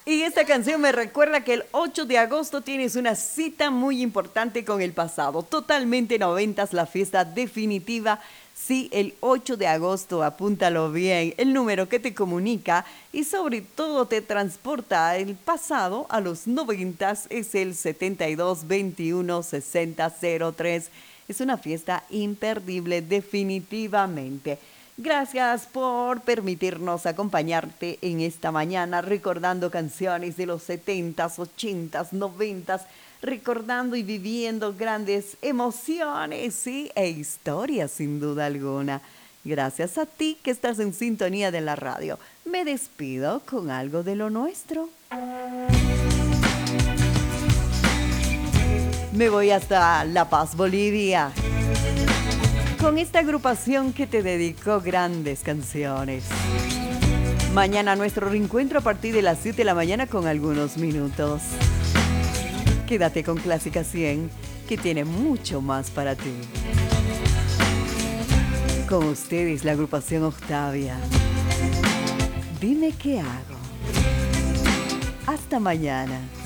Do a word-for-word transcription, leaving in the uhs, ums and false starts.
Y esta canción me recuerda que el ocho de agosto tienes una cita muy importante con el pasado. Totalmente noventas, la fiesta definitiva. Sí, el ocho de agosto, apúntalo bien. El número que te comunica y sobre todo te transporta el pasado a los noventas es el setenta y dos veintiuno sesenta cero tres. Es una fiesta imperdible definitivamente. Gracias por permitirnos acompañarte en esta mañana recordando canciones de los setentas, ochentas, noventas, recordando y viviendo grandes emociones ¿sí? e historias sin duda alguna. Gracias a ti que estás en sintonía de la radio. Me despido con algo de lo nuestro. Me voy hasta La Paz, Bolivia, con esta agrupación que te dedicó grandes canciones. Mañana nuestro reencuentro a partir de las siete de la mañana con algunos minutos. Quédate con Clásica cien, que tiene mucho más para ti. Con ustedes la agrupación Octavia. Dime qué hago. Hasta mañana.